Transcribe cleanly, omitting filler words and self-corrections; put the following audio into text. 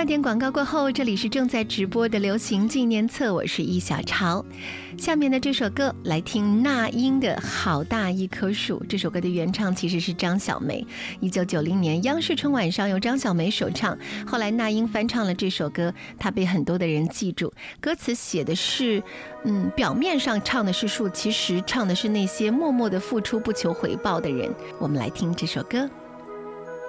半点广告过后，这里是正在直播的流行纪念册，我是易小潮。下面的这首歌来听那英的《好大一棵树》。这首歌的原唱其实是张小梅，1990年央视春晚上由张小梅首唱，后来那英翻唱了这首歌，她被很多的人记住。歌词写的是表面上唱的是树，其实唱的是那些默默的付出不求回报的人。我们来听这首歌。